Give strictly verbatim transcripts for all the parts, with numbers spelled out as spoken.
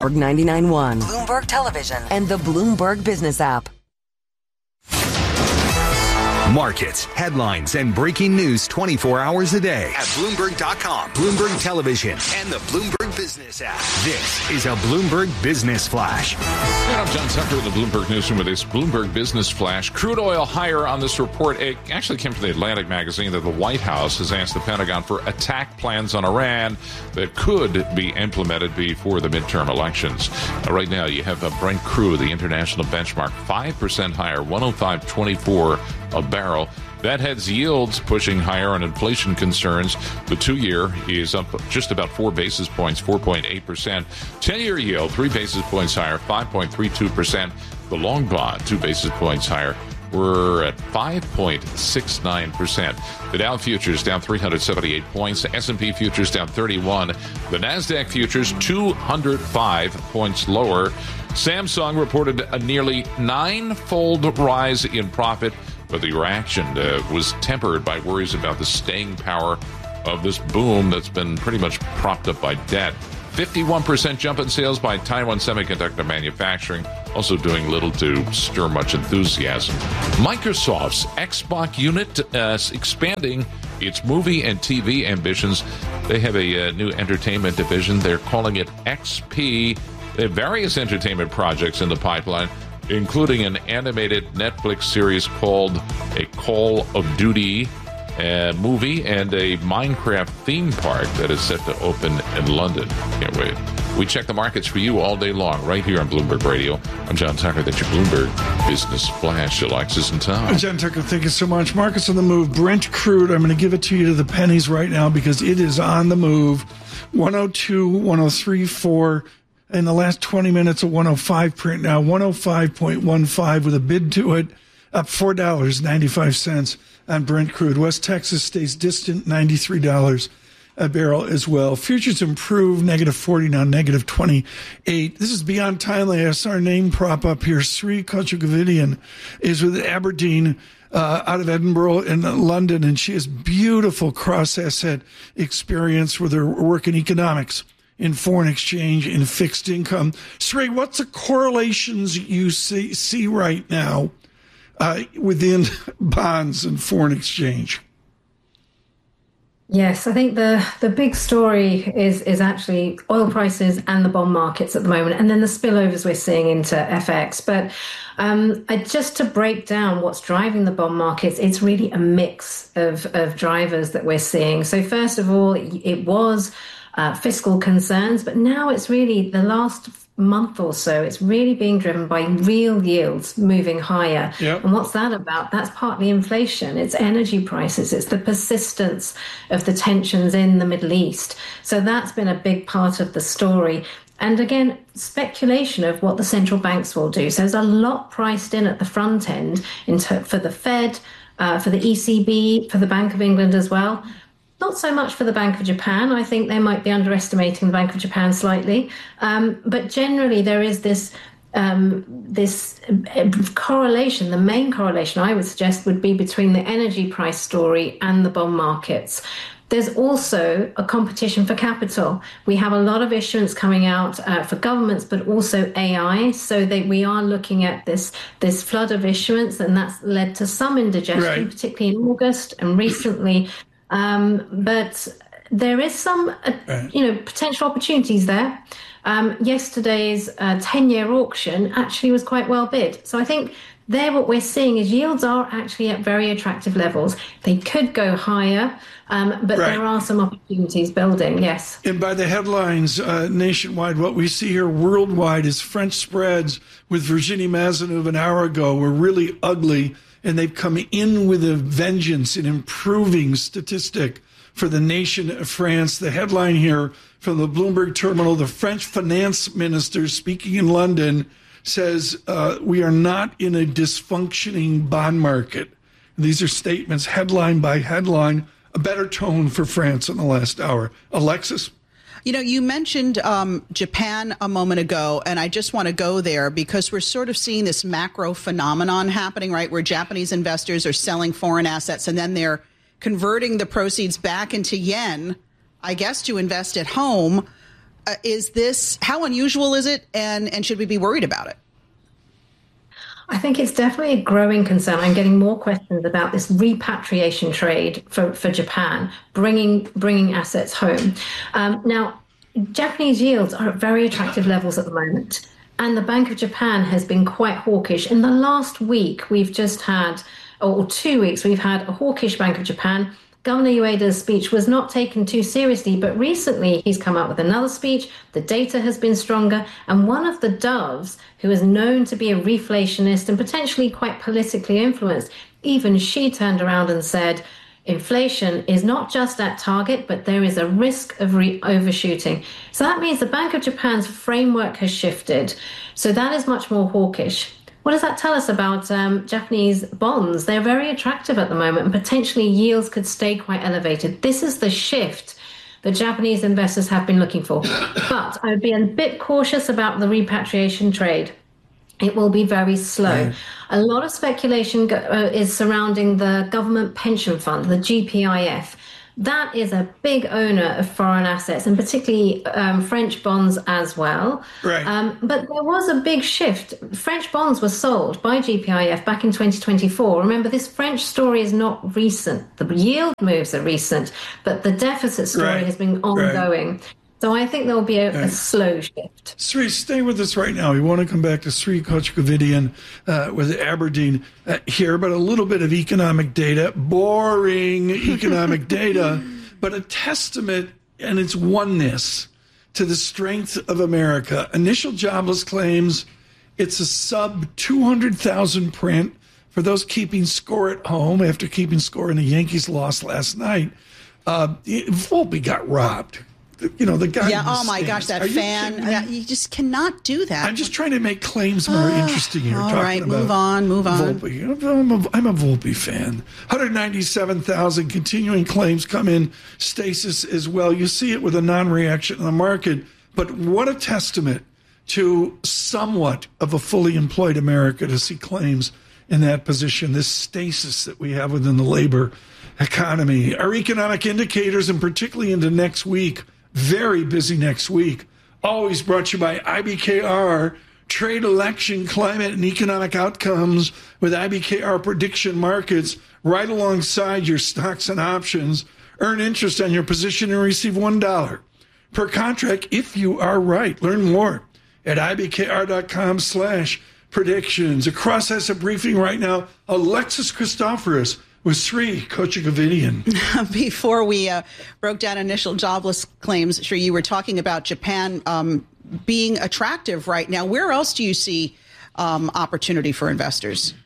ninety-nine point one, Bloomberg Television, and the Bloomberg Business app. Markets, headlines, and breaking news twenty-four hours a day at Bloomberg dot com, Bloomberg Television, and the Bloomberg Business app. This is a Bloomberg Business Flash. And I'm John Tucker in the Bloomberg Newsroom with this Bloomberg Business Flash. Crude oil higher on this report. It actually came from the Atlantic magazine that the White House has asked the Pentagon for attack plans on Iran that could be implemented before the midterm elections. Uh, right now, you have a Brent crude, the international benchmark, five percent higher, one oh five twenty-four a barrel. That heads yields pushing higher on inflation concerns. The two-year is up just about four basis points, four point eight percent. ten-year yield, three basis points higher, five point three two percent. The long bond, two basis points higher. We're at five point six nine percent. The Dow futures down three hundred seventy-eight points. The S and P futures down thirty-one. The NASDAQ futures two hundred five points lower. Samsung reported a nearly nine-fold rise in profit, but the reaction uh, was tempered by worries about the staying power of this boom that's been pretty much propped up by debt. fifty-one percent jump in sales by Taiwan Semiconductor Manufacturing, also doing little to stir much enthusiasm. Microsoft's Xbox unit uh, expanding its movie and T V ambitions. They have a uh, new entertainment division. They're calling it X P. They have various entertainment projects in the pipeline, including an animated Netflix series called A Call of Duty uh, movie and a Minecraft theme park that is set to open in London. Can't wait. We check the markets for you all day long right here on Bloomberg Radio. I'm John Tucker. That's your Bloomberg Business Flash. Alexis and Tom. John Tucker, thank you so much. Markets on the move. Brent crude, I'm going to give it to you to the pennies right now because it is on the move. one oh two, one oh three point four. In the last twenty minutes, a one oh five print now, one oh five point one five with a bid to it, up four dollars and ninety-five cents on Brent crude. West Texas stays distant, ninety-three dollars a barrel as well. Futures improve, negative forty now, negative twenty-eight. This is beyond timeliness. Our name prop up here, Sri Kochagovidian, is with Aberdeen uh, out of Edinburgh and London, and she has beautiful cross-asset experience with her work in economics, in foreign exchange, in fixed income. Sri, what's the correlations you see, see right now uh, within bonds and foreign exchange? Yes, I think the, the big story is is actually oil prices and the bond markets at the moment, and then the spillovers we're seeing into F X. But um, I, just to break down what's driving the bond markets, it's really a mix of, of drivers that we're seeing. So first of all, it, it was uh, fiscal concerns, but now it's really the last month or so, it's really being driven by real yields moving higher. Yep. And what's that about? That's partly inflation. It's energy prices. It's the persistence of the tensions in the Middle East. So that's been a big part of the story. And again, speculation of what the central banks will do. So there's a lot priced in at the front end in ter- for the Fed, uh, for the E C B, for the Bank of England as well. Not so much for the Bank of Japan. I think they might be underestimating the Bank of Japan slightly. Um, but generally, there is this um, this correlation. The main correlation, I would suggest, would be between the energy price story and the bond markets. There's also a competition for capital. We have a lot of issuance coming out uh, for governments, but also A I. So that we are looking at this this flood of issuance, and that's led to some indigestion, right, particularly in August and recently. Um, but there is some, uh, right. you know, potential opportunities there. Um, yesterday's uh, ten-year auction actually was quite well bid. So I think there what we're seeing is yields are actually at very attractive levels. They could go higher, um, but right. there are some opportunities building, yes. And by the headlines uh, nationwide, what we see here worldwide is French spreads with Virginie Mazeneuve an hour ago were really ugly. And they've come in with a vengeance, an improving statistic for the nation of France. The headline here from the Bloomberg terminal, the French finance minister speaking in London says, uh, we are not in a dysfunctioning bond market. These are statements headline by headline, a better tone for France in the last hour. Alexis? You know, you mentioned um, Japan a moment ago, and I just want to go there because we're sort of seeing this macro phenomenon happening, right, where Japanese investors are selling foreign assets and then they're converting the proceeds back into yen, I guess, to invest at home. Uh, is this, how unusual is it, and, and should we be worried about it? I think it's definitely a growing concern. I'm getting more questions about this repatriation trade for, for Japan, bringing bringing assets home. Um, now, Japanese yields are at very attractive levels at the moment, and the Bank of Japan has been quite hawkish. In the last week, we've just had, or two weeks, we've had a hawkish Bank of Japan. Governor Ueda's speech was not taken too seriously, but recently he's come out with another speech. The data has been stronger. And one of the doves, who is known to be a reflationist and potentially quite politically influenced, even she turned around and said, inflation is not just at target, but there is a risk of re- overshooting. So that means the Bank of Japan's framework has shifted. So that is much more hawkish. What does that tell us about um, Japanese bonds? They're very attractive at the moment, and potentially yields could stay quite elevated. This is the shift that Japanese investors have been looking for. But I would be a bit cautious about the repatriation trade. It will be very slow. Right. A lot of speculation go, uh, is surrounding the government pension fund, the G P I F. That is a big owner of foreign assets, and particularly um, French bonds as well. Right. Um, but there was a big shift. French bonds were sold by G P I F back in twenty twenty-four. Remember, this French story is not recent. The yield moves are recent, but the deficit story right. has been ongoing. Right. So I think there will be a, right. a slow shift. Sri, stay with us right now. We want to come back to Sri Kochikovidian uh, with Aberdeen uh, here, but a little bit of economic data, boring economic data, but a testament and its oneness to the strength of America. Initial jobless claims, it's a sub two hundred thousand print for those keeping score at home after keeping score in the Yankees loss last night. Uh, Volpe got robbed. You know, the guy. Yeah, oh my gosh, that fan. You, you just cannot do that. I'm just trying to make claims more uh, interesting here. All talking right, about move on, move on. Volpe. I'm a, I'm a Volpe fan. one hundred ninety-seven thousand continuing claims come in stasis as well. You see it with a non-reaction in the market. But what a testament to somewhat of a fully employed America to see claims in that position, this stasis that we have within the labor economy. Our economic indicators, and particularly into next week, very busy next week. Always brought to you by I B K R, trade, election, climate, and economic outcomes with I B K R prediction markets right alongside your stocks and options. Earn interest on your position and receive one dollar per contract if you are right. Learn more at ibkr.com slash predictions. Across asset briefing right now, Alexis Christoforous with Sri Kochikovidian. Before we uh, broke down initial jobless claims, Sri, you were talking about Japan um, being attractive right now. Where else do you see um, opportunity for investors?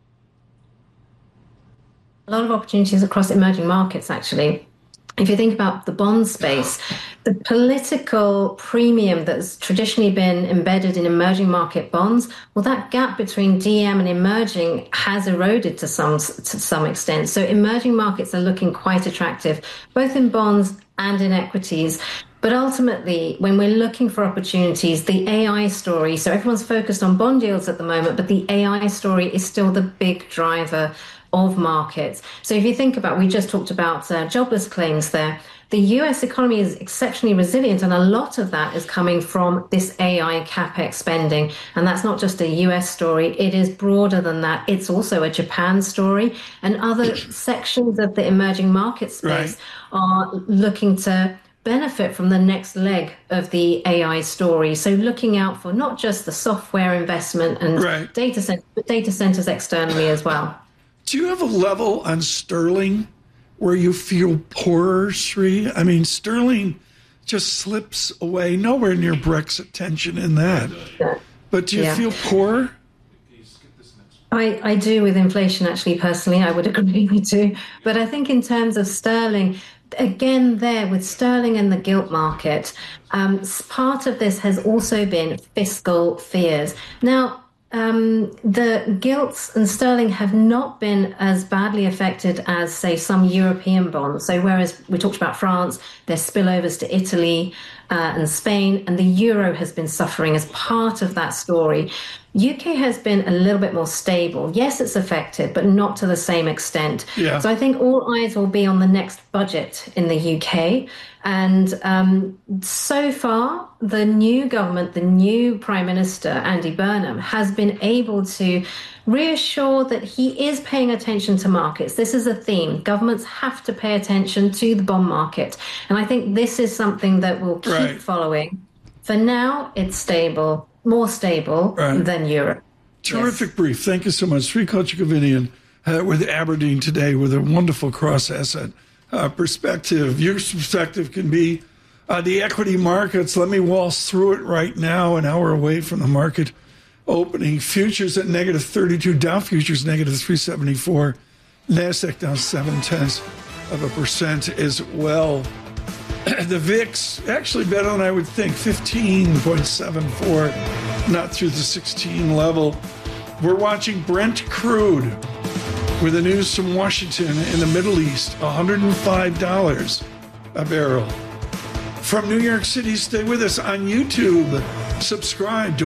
A lot of opportunities across emerging markets, actually. If you think about the bond space, the political premium that's traditionally been embedded in emerging market bonds, well, that gap between D M and emerging has eroded to some to some extent. So emerging markets are looking quite attractive, both in bonds and in equities. But ultimately, when we're looking for opportunities, the A I story, so everyone's focused on bond yields at the moment, but the A I story is still the big driver of markets. So if you think about, we just talked about uh, jobless claims there. The U S economy is exceptionally resilient, and a lot of that is coming from this A I CapEx spending. And that's not just a U S story. It is broader than that. It's also a Japan story, and other sections of the emerging market space right. are looking to benefit from the next leg of the A I story. So looking out for not just the software investment and right. data centers, but data centers externally as well. Do you have a level on sterling where you feel poorer, Sri? I mean, sterling just slips away, nowhere near Brexit tension in that. Yeah. But do you yeah. feel poor? I, I do with inflation, actually, personally. I would agree with you. But I think in terms of sterling, again, there with sterling and the gilt market, um, part of this has also been fiscal fears. Now, Um, the gilts and sterling have not been as badly affected as, say, some European bonds. So whereas we talked about France, there's spillovers to Italy, uh, and Spain, and the euro has been suffering as part of that story. U K has been a little bit more stable. Yes, it's affected, but not to the same extent. Yeah. So I think all eyes will be on the next budget in the U K. And um, so far, the new government, the new Prime Minister, Andy Burnham, has been able to reassure that he is paying attention to markets. This is a theme. Governments have to pay attention to the bond market. And I think this is something that we'll keep Right. following. For now, it's stable. More stable Right. than Europe. Terrific yes. brief. Thank you so much. Srikal Chikavinian uh, with Aberdeen today with a wonderful cross-asset uh, perspective. Your perspective can be uh, the equity markets. Let me waltz through it right now, an hour away from the market opening. Futures at negative thirty-two. Dow futures negative three seventy-four. NASDAQ down seven-tenths of a percent as well. The V I X, actually better than I would think, fifteen point seven four, not through the sixteen level. We're watching Brent crude with the news from Washington in the Middle East, one hundred five dollars a barrel. From New York City, stay with us on YouTube. Subscribe to